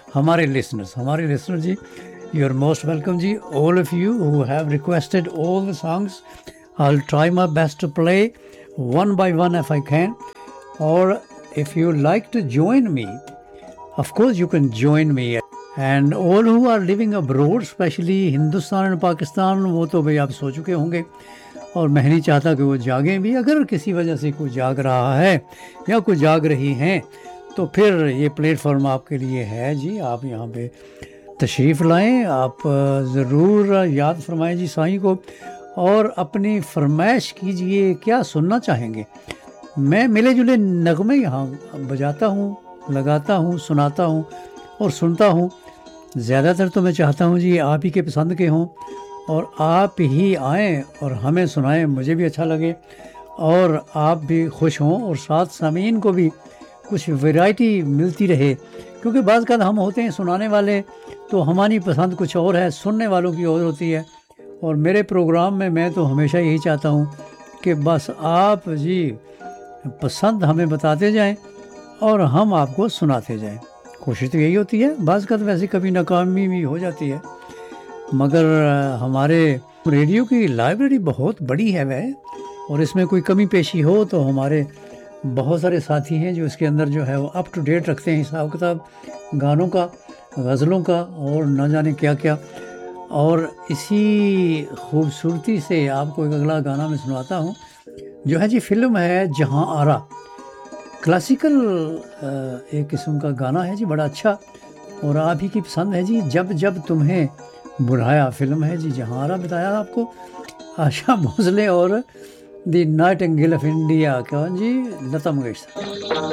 ہمارے listener G, you are most welcome G. All of you who have requested all the songs, I will try my best to play one by one if I can. Or if you like to join me, of course you can join me. And all who are living abroad, especially Hindustan اور پاکستان, وہ تو بھئی آپ سو چکے ہوں گے, اور میں نہیں چاہتا کہ وہ جاگیں بھی. اگر کسی وجہ سے کوئی جاگ رہا ہے یا کوئی جاگ رہی ہیں تو پھر یہ پلیٹ فارم آپ کے لیے ہے جی. آپ یہاں پہ تشریف لائیں, آپ ضرور یاد فرمائیں جی سائیں کو, اور اپنی فرمائش کیجئے کیا سننا چاہیں گے. میں ملے جلے نغمے یہاں بجاتا ہوں, لگاتا ہوں, سناتا ہوں اور سنتا ہوں. زیادہ تر تو میں چاہتا ہوں جی آپ ہی کے پسند کے ہوں, اور آپ ہی آئیں اور ہمیں سنائیں, مجھے بھی اچھا لگے اور آپ بھی خوش ہوں, اور ساتھ سامعین کو بھی کچھ ویرائٹی ملتی رہے. کیونکہ بعض کا ہم ہوتے ہیں سنانے والے, تو ہماری پسند کچھ اور ہے, سننے والوں کی اور ہوتی ہے. اور میرے پروگرام میں تو ہمیشہ یہی چاہتا ہوں کہ بس آپ جی پسند ہمیں بتاتے جائیں اور ہم آپ کو سناتے جائیں. کوشش تو یہی ہوتی ہے. بعض کا تو ویسے کبھی ناکامی بھی ہو جاتی ہے, مگر ہمارے ریڈیو کی لائبریری بہت بڑی ہے وہ, اور اس میں کوئی کمی پیشی ہو تو ہمارے بہت سارے ساتھی ہیں جو اس کے اندر جو ہے وہ اپ ٹو ڈیٹ رکھتے ہیں حساب کتاب گانوں کا, غزلوں کا, اور نہ جانے کیا کیا. اور اسی خوبصورتی سے آپ کو ایک اگلا گانا میں سناتا ہوں, جو ہے جی فلم ہے جہاں آرا. کلاسیکل ایک قسم کا گانا ہے جی, بڑا اچھا, اور آپ ہی کی پسند ہے جی. جب جب تمہیں بلایا فلم ہے جی. جہاں آرا بتایا آپ کو آشا بھونسلے اور دی نائٹنگیل آف انڈیا, کون جی, لتا منگیشکر.